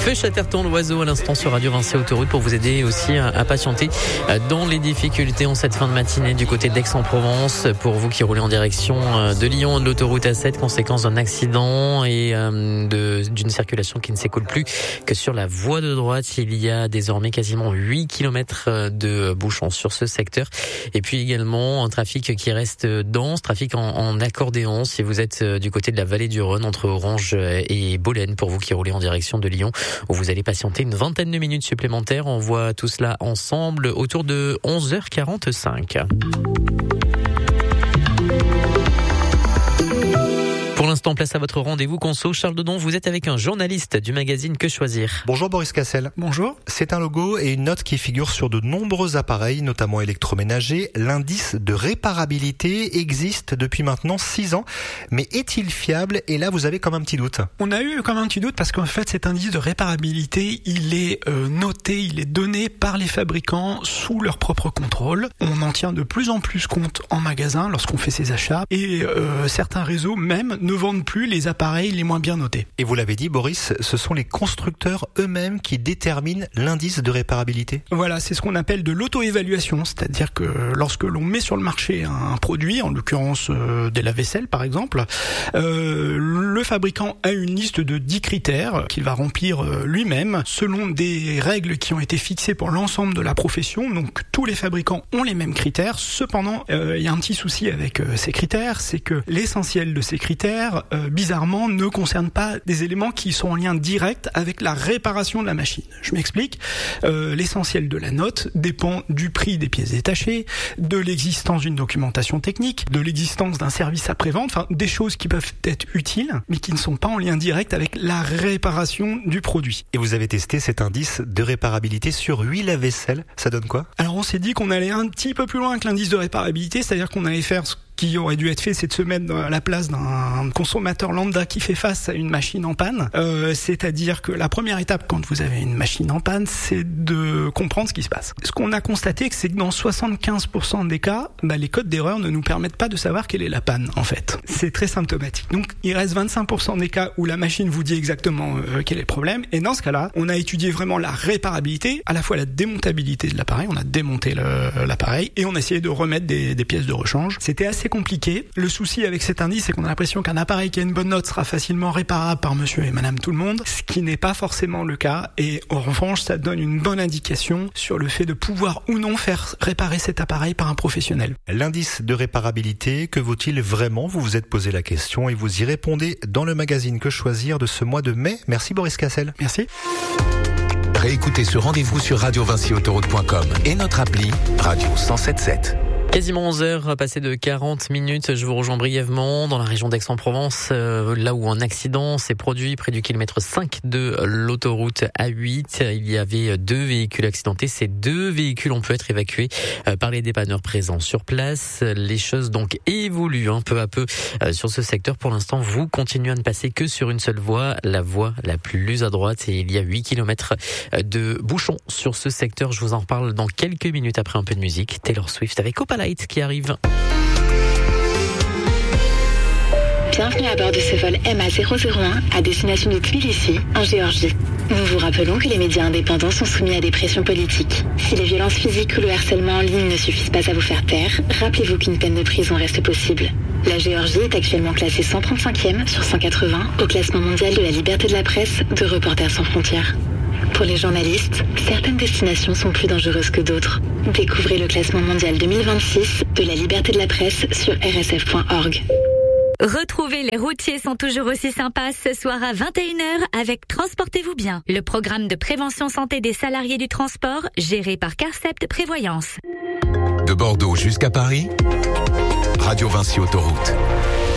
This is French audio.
Feu Chatterton, l'oiseau à l'instant sur Radio Vinci Autoroute pour vous aider aussi à patienter dans les difficultés en cette fin de matinée du côté d'Aix-en-Provence. Pour vous qui roulez en direction de Lyon, de l'autoroute A7, conséquence d'un accident et d'une circulation qui ne s'écoule plus que sur la voie de droite. Il y a désormais quasiment 8 km de bouchons sur ce secteur. Et puis également un trafic qui reste dense, trafic en accordéon si vous êtes du côté de la vallée du Rhône entre Orange et Bolène pour vous qui roulez en direction de Lyon où vous allez patienter une vingtaine de minutes supplémentaires. On voit tout cela ensemble autour de 11h45. Pour l'instant, place à votre rendez-vous conso. Charles Dodon, vous êtes avec un journaliste du magazine Que Choisir. Bonjour Boris Cassel. Bonjour. C'est un logo et une note qui figure sur de nombreux appareils, notamment électroménagers. L'indice de réparabilité existe depuis maintenant 6 ans. Mais est-il fiable? Et là, vous avez comme un petit doute. On a eu comme un petit doute parce qu'en fait, cet indice de réparabilité, il est noté, il est donné par les fabricants sous leur propre contrôle. On en tient de plus en plus compte en magasin lorsqu'on fait ses achats. Et certains réseaux même ne vendent plus les appareils les moins bien notés. Et vous l'avez dit, Boris, ce sont les constructeurs eux-mêmes qui déterminent l'indice de réparabilité. Voilà, c'est ce qu'on appelle de l'auto-évaluation, c'est-à-dire que lorsque l'on met sur le marché un produit, en l'occurrence des lave-vaisselle par exemple, le fabricant a une liste de 10 critères qu'il va remplir lui-même selon des règles qui ont été fixées pour l'ensemble de la profession. Donc tous les fabricants ont les mêmes critères. Cependant, il y a un petit souci avec ces critères, c'est que l'essentiel de ces critères bizarrement ne concerne pas des éléments qui sont en lien direct avec la réparation de la machine. Je m'explique. L'essentiel de la note dépend du prix des pièces détachées, de l'existence d'une documentation technique, de l'existence d'un service après-vente, enfin des choses qui peuvent être utiles mais qui ne sont pas en lien direct avec la réparation du produit. Et vous avez testé cet indice de réparabilité sur 8 lave-vaisselle, ça donne quoi? Alors on s'est dit qu'on allait un petit peu plus loin que l'indice de réparabilité, c'est-à-dire qu'on allait faire ce qui aurait dû être fait, c'est de se mettre à la place d'un consommateur lambda qui fait face à une machine en panne. C'est-à-dire que la première étape quand vous avez une machine en panne, c'est de comprendre ce qui se passe. Ce qu'on a constaté, c'est que dans 75% des cas, les codes d'erreur ne nous permettent pas de savoir quelle est la panne, en fait. C'est très symptomatique. Donc, il reste 25% des cas où la machine vous dit exactement quel est le problème. Et dans ce cas-là, on a étudié vraiment la réparabilité, à la fois la démontabilité de l'appareil. On a démonté l'appareil et on a essayé de remettre des pièces de rechange. C'était assez compliqué. Le souci avec cet indice, c'est qu'on a l'impression qu'un appareil qui a une bonne note sera facilement réparable par monsieur et madame tout le monde, ce qui n'est pas forcément le cas. Et en revanche, ça donne une bonne indication sur le fait de pouvoir ou non faire réparer cet appareil par un professionnel. L'indice de réparabilité, que vaut-il vraiment? Vous vous êtes posé la question et vous y répondez dans le magazine Que Choisir de ce mois de mai. Merci Boris Cassel. Merci. Réécoutez ce rendez-vous sur radiovinciautoroute.com et notre appli Radio 107.7. Quasiment 11h, passé de 40 minutes. Je vous rejoins brièvement dans la région d'Aix-en-Provence, là où un accident s'est produit près du kilomètre 5 de l'autoroute A8. Il y avait 2 véhicules accidentés. Ces 2 véhicules ont pu être évacués par les dépanneurs présents sur place. Les choses donc évoluent peu à peu sur ce secteur. Pour l'instant, vous continuez à ne passer que sur une seule voie, la voie la plus à droite. Et il y a 8 km de bouchons sur ce secteur. Je vous en reparle dans quelques minutes après un peu de musique. Taylor Swift avec Opalite qui arrive. Bienvenue à bord de ce vol MA001 à destination de Tbilissi, en Géorgie. Nous vous rappelons que les médias indépendants sont soumis à des pressions politiques. Si les violences physiques ou le harcèlement en ligne ne suffisent pas à vous faire taire, rappelez-vous qu'une peine de prison reste possible. La Géorgie est actuellement classée 135e sur 180 au classement mondial de la liberté de la presse de Reporters sans frontières. Pour les journalistes, certaines destinations sont plus dangereuses que d'autres. Découvrez le classement mondial 2026 de la liberté de la presse sur rsf.org. Retrouvez Les routiers sont toujours aussi sympas ce soir à 21h avec Transportez-vous bien, le programme de prévention santé des salariés du transport géré par Carcept Prévoyance. De Bordeaux jusqu'à Paris, Radio Vinci Autoroute.